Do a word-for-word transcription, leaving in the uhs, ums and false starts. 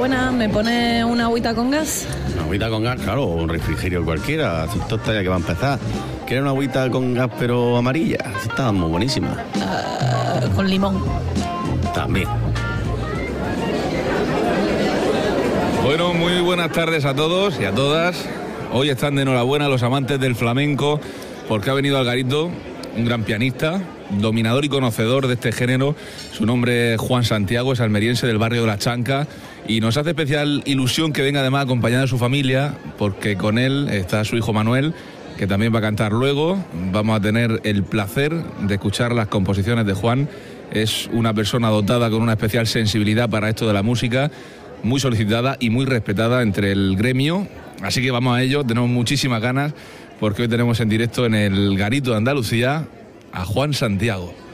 buenas, ¿me pone una agüita con gas? Una agüita con gas, claro, o un refrigerio cualquiera. Esto está ya que va a empezar. ¿Quieres una agüita con gas pero amarilla? Está muy buenísima. Uh, con limón. También. Bueno, muy buenas tardes a todos y a todas. Hoy están de enhorabuena los amantes del flamenco porque ha venido al garito un gran pianista, dominador y conocedor de este género. Su nombre es Juan Santiago, es almeriense del barrio de La Chanca y nos hace especial ilusión que venga además acompañado de su familia, porque con él está su hijo Manuel, que también va a cantar luego. Vamos a tener el placer de escuchar las composiciones de Juan. Es una persona dotada con una especial sensibilidad para esto de la música, muy solicitada y muy respetada entre el gremio. Así que vamos a ello, tenemos muchísimas ganas, porque hoy tenemos en directo en el Garito de Andalucía a Juan Santiago.